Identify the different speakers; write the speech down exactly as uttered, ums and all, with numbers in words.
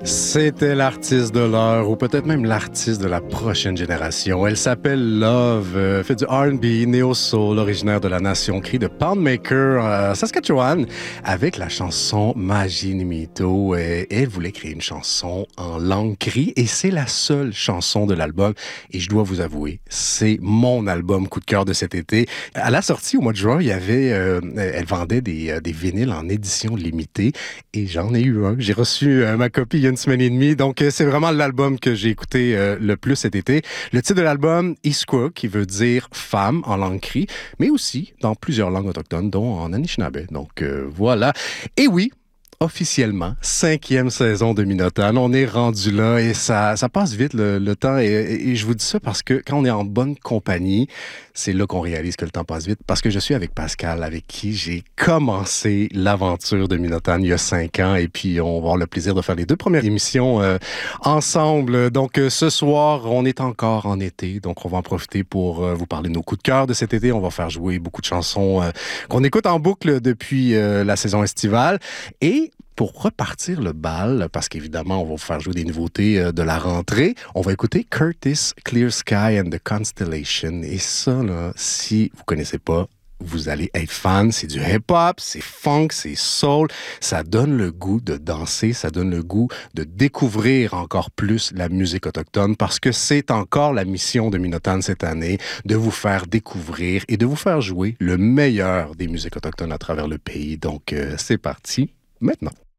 Speaker 1: C'était l'artiste de l'heure, ou peut-être même l'artiste de la prochaine génération. Elle s'appelle Love, euh, fait du R and B, néo-soul, originaire de la nation Cree de Poundmaker, euh, Saskatchewan, avec la chanson Magie Nimito. Et elle voulait créer une chanson en langue Cree, et c'est la seule chanson de l'album. Et je dois vous avouer, c'est mon album coup de cœur de cet été. À la sortie, au mois de juin, il y avait, euh, elle vendait des, euh, des vinyles en édition limitée, et j'en ai eu un. J'ai reçu euh, ma copie il y a une semaine et demie. Donc, euh, c'est vraiment l'album que j'ai écouté euh, le plus cet été. Le titre de l'album, Iskwa, qui veut dire femme en langue Cree, mais aussi dans plusieurs langues autochtones, dont en Anishinaabe. Donc, euh, voilà. Et oui, officiellement, cinquième saison de Minotaure. On est rendu là et ça, ça passe vite le, le temps. Et, et, et je vous dis ça parce que quand on est en bonne compagnie, c'est là qu'on réalise que le temps passe vite. Parce que je suis avec Pascal, avec qui j'ai commencé l'aventure de Minotaure il y a cinq ans. Et puis, on va avoir le plaisir de faire les deux premières émissions euh, ensemble. Donc, euh, ce soir, on est encore en été. Donc, on va en profiter pour euh, vous parler de nos coups de cœur de cet été. On va faire jouer beaucoup de chansons euh, qu'on écoute en boucle depuis euh, la saison estivale. Et pour repartir le bal, parce qu'évidemment, on va vous faire jouer des nouveautés euh, de la rentrée, on va écouter Curtis, Clear Sky and the Constellation. Et ça, là, si vous connaissez pas, vous allez être fan. C'est du hip-hop, c'est funk, c'est soul. Ça donne le goût de danser, ça donne le goût de découvrir encore plus la musique autochtone, parce que c'est encore la mission de Minotaure cette année, de vous faire découvrir et de vous faire jouer le meilleur des musiques autochtones à travers le pays. Donc, euh, c'est parti maintenant.